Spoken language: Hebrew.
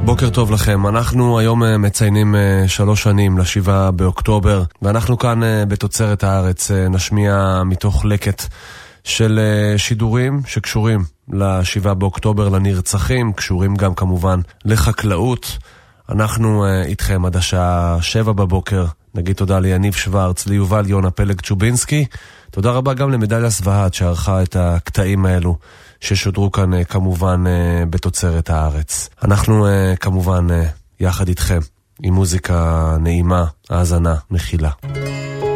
בוקר טוב לכם. אנחנו היום מציינים 3 שנים ל7 באוקטובר, ואנחנו כאן בתוצרת הארץ נשמיע מתוך לקט של שידורים שקשורים ל7 באוקטובר, לנרצחים, קשורים גם כמובן לחקלאות. אנחנו איתכם עד השעה 7 בבוקר. נגיד תודה ליניב שוורץ, ליובל יונה פלג צ'ובינסקי. תודה רבה גם למדליה סבהת שערכה את הקטעים האלו ששודרו כאן כמובן בתוצרת הארץ. אנחנו כמובן יחד איתכם עם מוזיקה נעימה, האזנה, מכילה.